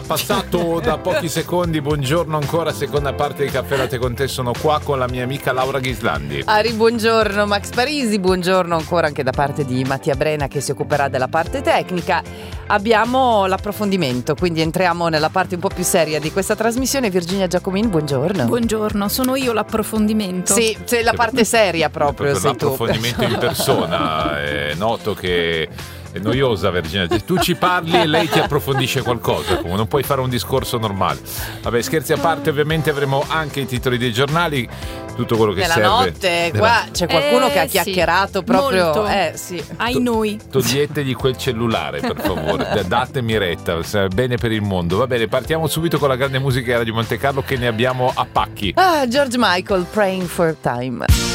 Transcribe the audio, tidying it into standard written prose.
passato da pochi secondi. Buongiorno ancora, seconda parte di Caffè Latte con te. Sono qua con la mia amica Laura Ghislandi. Ari, buongiorno Max Parisi, buongiorno ancora anche da parte di Mattia Brena che si occuperà della parte tecnica. Abbiamo l'approfondimento, quindi entriamo nella parte un po' più seria di questa trasmissione. Virginia Giacomin, buongiorno. Buongiorno, sono io l'approfondimento. Sì, c'è la parte seria proprio. Sei tu. L'approfondimento di persona. È noto che è noiosa Virginia, tu ci parli e lei ti approfondisce qualcosa, come non puoi fare un discorso normale. Vabbè, scherzi a parte, ovviamente avremo anche i titoli dei giornali, tutto quello che nella serve. Notte qua c'è qualcuno che ha chiacchierato sì, proprio molto. Sì. Ai noi. Toglietegli quel cellulare, per favore, datemi retta, bene per il mondo. Va bene, partiamo subito con la grande musica di Radio Monte Carlo, che ne abbiamo a pacchi. George Michael, Praying for Time.